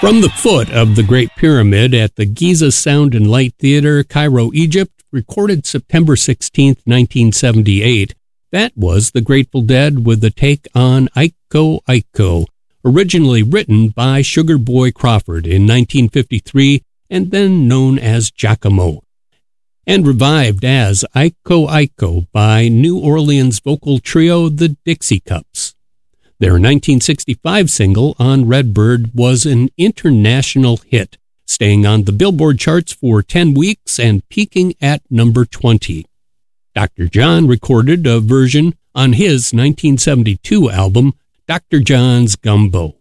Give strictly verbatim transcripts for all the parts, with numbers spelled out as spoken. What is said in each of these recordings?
From the foot of the Great Pyramid at the Giza Sound and Light Theater, Cairo, Egypt, recorded September sixteenth, nineteen seventy-eight, that was the Grateful Dead with the take on Iko Iko, originally written by Sugar Boy Crawford in nineteen fifty-three and then known as Giacomo, and revived as Iko Iko by New Orleans vocal trio the Dixie Cups. Their nineteen sixty-five single, On Redbird, was an international hit, staying on the Billboard charts for ten weeks and peaking at number twenty. Doctor John recorded a version on his nineteen seventy-two album, Doctor John's Gumbo.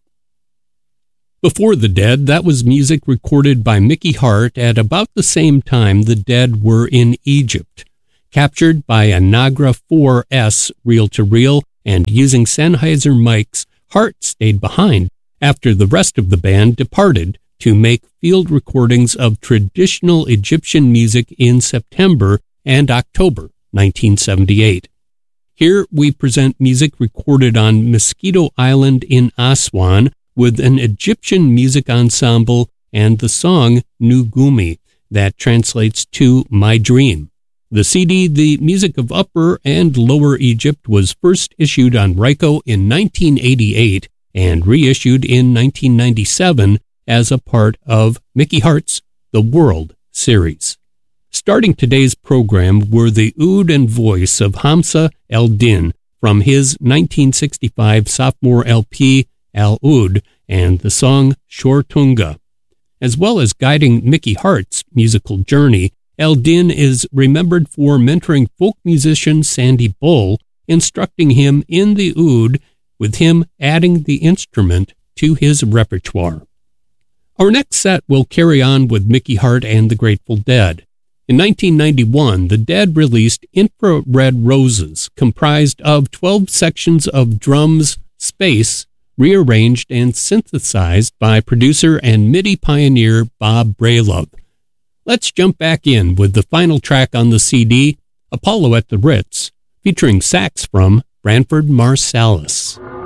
Before the Dead, that was music recorded by Mickey Hart at about the same time the Dead were in Egypt. Captured by a Nagra four S reel-to-reel and using Sennheiser mics, Hart stayed behind after the rest of the band departed to make field recordings of traditional Egyptian music in September and October nineteen seventy-eight. Here we present music recorded on Mosquito Island in Aswan with an Egyptian music ensemble and the song Nugumi, that translates to My Dream. The C D, The Music of Upper and Lower Egypt, was first issued on Ryko in nineteen eighty-eight and reissued in nineteen ninety-seven as a part of Mickey Hart's The World series. Starting today's program were the oud and voice of Hamza El-Din from his nineteen sixty-five sophomore L P, Al-Oud, and the song Shortunga. As well as guiding Mickey Hart's musical journey, El-Din is remembered for mentoring folk musician Sandy Bull, instructing him in the oud, with him adding the instrument to his repertoire. Our next set will carry on with Mickey Hart and the Grateful Dead. In nineteen ninety-one, the Dead released Infrared Roses, comprised of twelve sections of drums, space, rearranged and synthesized by producer and MIDI pioneer Bob Braylove. Let's jump back in with the final track on the C D, Apollo at the Ritz, featuring sax from Branford Marsalis.